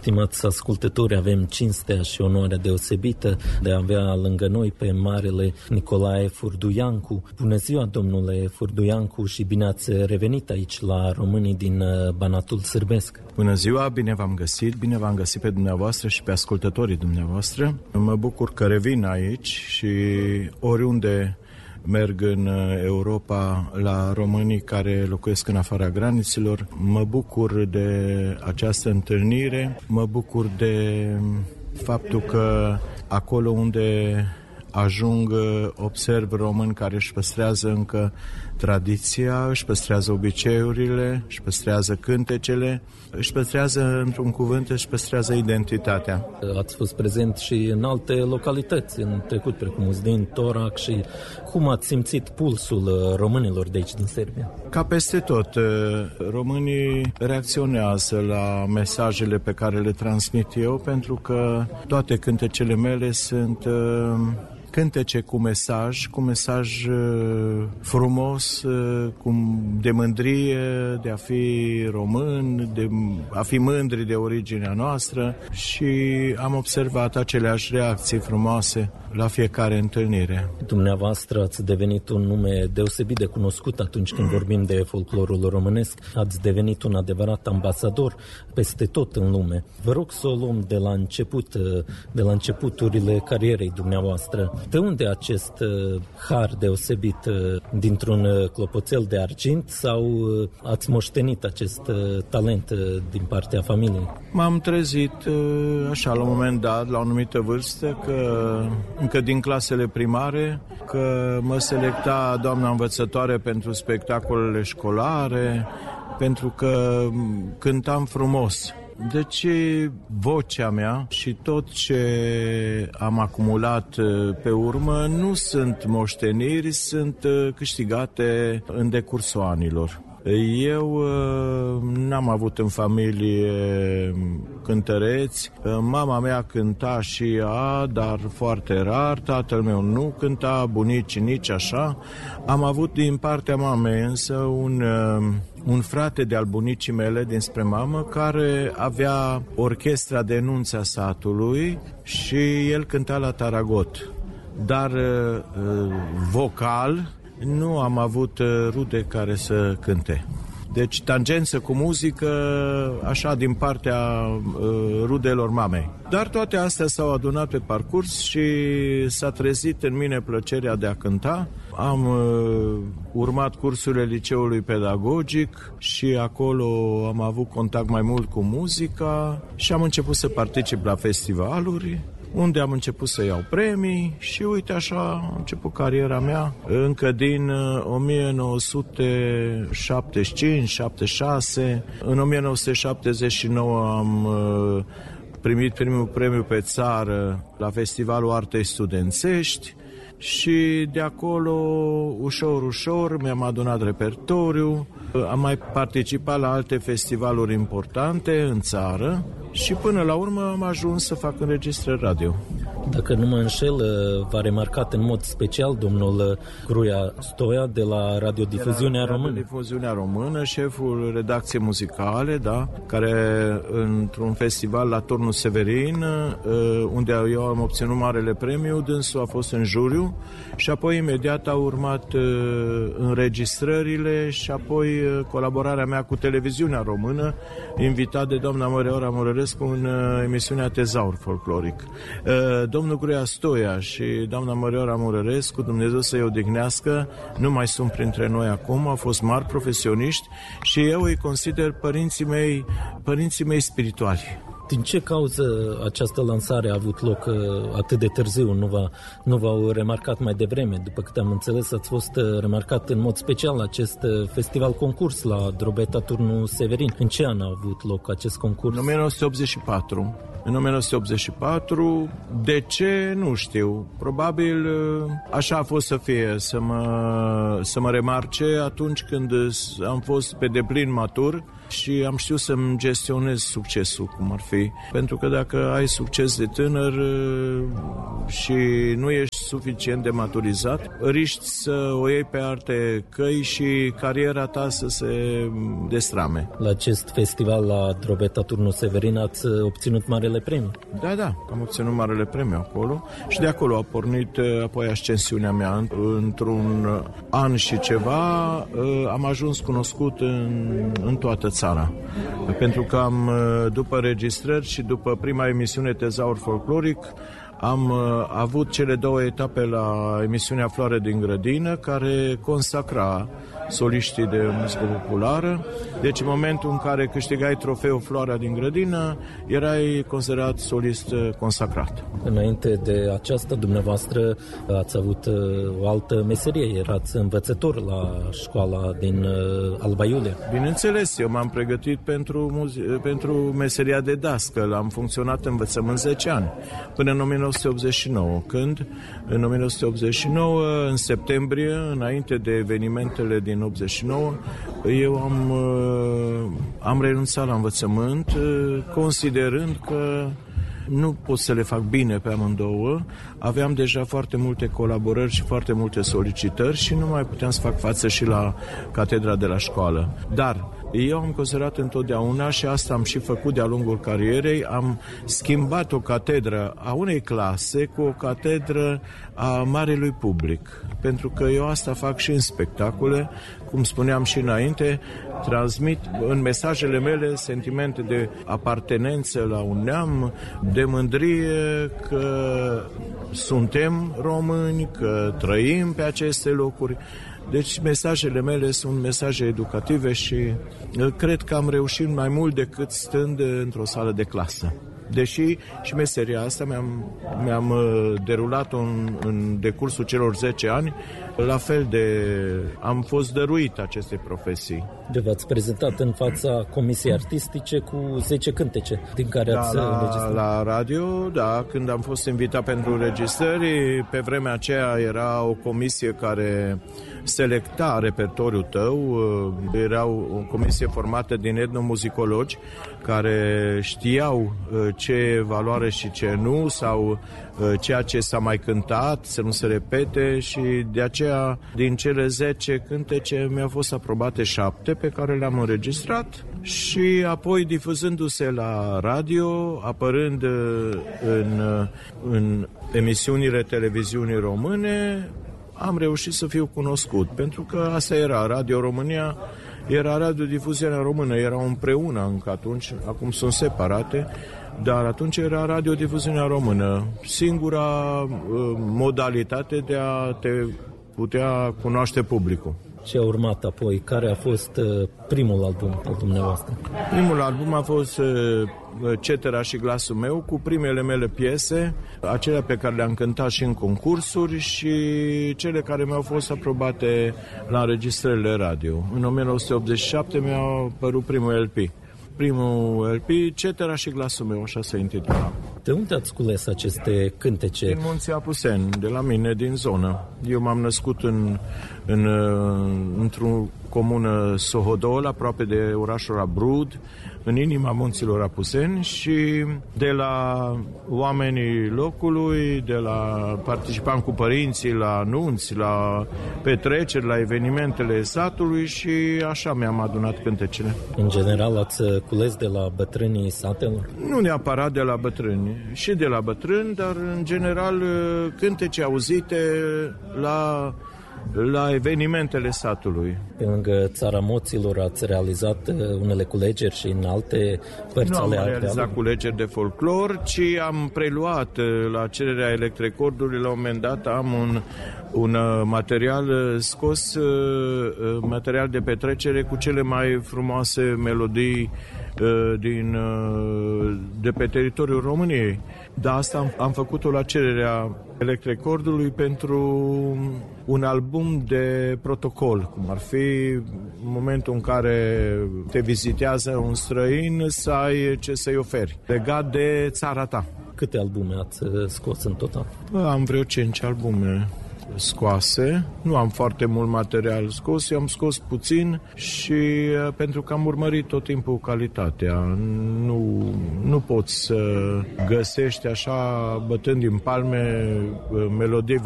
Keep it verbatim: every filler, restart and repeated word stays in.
Stimați ascultători, avem cinstea și onoarea deosebită de a avea lângă noi pe marele Nicolae Furduiancu. Bună ziua, domnule Furduiancu, și bine ați revenit aici la Românii din Banatul Sârbesc. Bună ziua, bine v-am găsit, bine v-am găsit pe dumneavoastră și pe ascultătorii dumneavoastră. Mă bucur că revin aici și oriunde merg în Europa la românii care locuiesc în afara granițelor. Mă bucur de această întâlnire, mă bucur de faptul că acolo unde ajung observ români care își păstrează încă tradiția, își păstrează obiceiurile, își păstrează cântecele, își păstrează, într-un cuvânt, își păstrează identitatea. Ați fost prezent și în alte localități în trecut, precum Uzdin, Torac, și cum ați simțit pulsul românilor de aici din Serbia? Ca peste tot, românii reacționează la mesajele pe care le transmit eu, pentru că toate cântecele mele sunt cântece cu mesaj, cu mesaj frumos, cu de mândrie, de a fi român, de a fi mândri de originea noastră, și am observat aceleași reacții frumoase la fiecare întâlnire. Dumneavoastră ați devenit un nume deosebit de cunoscut atunci când vorbim de folclorul românesc. Ați devenit un adevărat ambasador peste tot în lume. Vă rog să o luăm de la început, de la începuturile carierei dumneavoastră. De unde acest har deosebit? Dintr-un clopoțel de argint sau ați moștenit acest talent din partea familiei? M-am trezit așa la un moment dat, la o anumită vârstă, că încă din clasele primare, că mă selecta doamna învățătoare pentru spectacolele școlare, pentru că cântam frumos. Deci vocea mea și tot ce am acumulat pe urmă nu sunt moșteniri, sunt câștigate în decursul anilor. Eu n-am avut în familie cântăreți. Mama mea cânta și ea, dar foarte rar. Tatăl meu nu cânta, bunicii nici așa. Am avut din partea mamei însă un, un frate de-al bunicii mele dinspre mamă care avea orchestra de nunți a satului și el cânta la taragot. Dar vocal nu am avut rude care să cânte. Deci tangență cu muzică, așa din partea uh, rudelor mamei. Dar toate astea s-au adunat pe parcurs și s-a trezit în mine plăcerea de a cânta. Am uh, urmat cursurile liceului pedagogic și acolo am avut contact mai mult cu muzica și am început să particip la festivaluri, unde am început să iau premii și uite așa a început cariera mea. Încă din o mie nouă sute șaptezeci și cinci șaptezeci și șase, în o mie nouă sute șaptezeci și nouă am primit primul premiu pe țară la Festivalul Artei Studențești și de acolo, ușor, ușor, mi-am adunat repertoriu, am mai participat la alte festivaluri importante în țară și până la urmă am ajuns să fac înregistrări radio. Dacă nu mă înșel, v-a remarcat în mod special domnul Gruia Stoia de la Radiodifuziunea Română. Radiodifuziunea Română, șeful redacției muzicale, da, care într-un festival la Turnul Severin, unde eu am obținut marele premiu, dânsul a fost în juriu și apoi imediat au urmat înregistrările și apoi colaborarea mea cu televiziunea română, invitat de doamna Măreora Murărescu în emisiunea Tezaur Folcloric. Domnul Gruia Stoia și doamna Măreora Murărescu, Dumnezeu să-i odihnească, nu mai sunt printre noi acum, au fost mari profesioniști și eu îi consider părinții mei, părinții mei spirituali. Din ce cauză această lansare a avut loc atât de târziu? Nu, v-a, nu v-au remarcat mai devreme? După câte am înțeles, ați fost remarcat în mod special la acest festival concurs la Drobeta Turnul Severin. În ce an a avut loc acest concurs? În o mie nouă sute optzeci și patru. În o mie nouă sute optzeci și patru, de ce? Nu știu. Probabil așa a fost să fie, să mă, să mă remarce atunci când am fost pe deplin matur și am știut să-mi gestionez succesul, cum ar fi. Pentru că dacă ai succes de tânăr și nu ești suficient de maturizat, riști să o iei pe alte căi și cariera ta să se destrame. La acest festival la Drobeta Turnu Severin ați obținut marele premiu. Da, da, am obținut marele premiu acolo și de acolo a pornit apoi ascensiunea mea. Într-un an și ceva am ajuns cunoscut în, în toată țara. Pentru că am, după registrări și după prima emisiune Tezaur Folcloric, am uh, avut cele două etape la emisiunea Floare din Grădină, care consacra soliștii de muzică populară. Deci în momentul în care câștigai trofeul Floarea din Grădină, erai considerat solist consacrat. Înainte de aceasta, dumneavoastră ați avut uh, o altă meserie, erați învățător la școala din uh, Alba Iulia. Bineînțeles, eu m-am pregătit pentru, muzi- pentru meseria de dascăl, am funcționat în învățământ zece ani, până în o mie nouă sute optzeci și nouă, când în o mie nouă sute optzeci și nouă, în septembrie, înainte de evenimentele din optzeci și nouă, eu am, am renunțat la învățământ, considerând că nu pot să le fac bine pe amândouă. Aveam deja foarte multe colaborări și foarte multe solicitări și nu mai puteam să fac față și la catedra de la școală. Dar eu am considerat întotdeauna, și asta am și făcut de-a lungul carierei, am schimbat o catedră a unei clase cu o catedră a marelui public. Pentru că eu asta fac și în spectacole, cum spuneam și înainte, transmit în mesajele mele sentimente de apartenență la un neam, de mândrie că suntem români, că trăim pe aceste locuri. Deci mesajele mele sunt mesaje educative și cred că am reușit mai mult decât stând într-o sală de clasă. Deși și meseria asta mi-am, mi-am derulat-o în, în decursul celor zece ani, la fel de am fost dăruit acestei profesii. De v-ați prezentat în fața comisiei artistice cu zece cântece, din care da, ați la, înregistrat. La radio, da, când am fost invitat pentru înregistrări, pe vremea aceea era o comisie care selecta repertoriul tău, era o comisie formată din etnomuzicologi care știau ce valoare și ce nu, sau ceea ce s-a mai cântat, să nu se repete, și de aceea din cele zece cântece mi-au fost aprobate șapte pe care le-am înregistrat și apoi difuzându-se la radio, apărând în, în emisiunile televiziunii române, am reușit să fiu cunoscut, pentru că asta era Radio România, era radiodifuziunea română, erau împreună încă atunci, acum sunt separate, dar atunci era radiodifuziunea română, singura uh, modalitate de a te putea cunoaște publicul. Ce a urmat apoi? Care a fost uh, primul album al dumneavoastră? Primul album a fost uh, Cetera și glasul meu, cu primele mele piese, acelea pe care le-am cântat și în concursuri și cele care mi-au fost aprobate la înregistrările radio. În o mie nouă sute optzeci și șapte mi-a apărut primul L P. Primul L P, Cetera și glasul meu, așa se intitula. De unde ați cules aceste cântece? Din Munții Apuseni, de la mine, din zonă. Eu m-am născut în, în, într-o comună Sohodol, aproape de orașul Abrud, în inima Munților Apuseni, și de la oamenii locului, de la participam cu părinții la nunți, la petreceri, la evenimentele satului și așa mi-am adunat cântecele. În general ați cules de la bătrânii satelor? Nu neapărat de la bătrâni, și de la bătrâni, dar în general cântece auzite la... la evenimentele satului. Pe lângă Țara Moților ați realizat unele culegeri și în alte părți ale ale Nu am realizat culegeri de folclor, ci am preluat la cererea Electrecordului, la un moment dat am un, un material scos, material de petrecere cu cele mai frumoase melodii din, de pe teritoriul României. Dar asta am, am făcut-o la cererea Electrecordului pentru un album de protocol, cum ar fi momentul în care te vizitează un străin să ai ce să-i oferi, legat de țara ta. Câte albume ați scos în total? Am vreo cinci albume scoase, nu am foarte mult material scos, eu am scos puțin și pentru că am urmărit tot timpul calitatea. Nu, nu poți să găsești așa, bătând din palme, melodii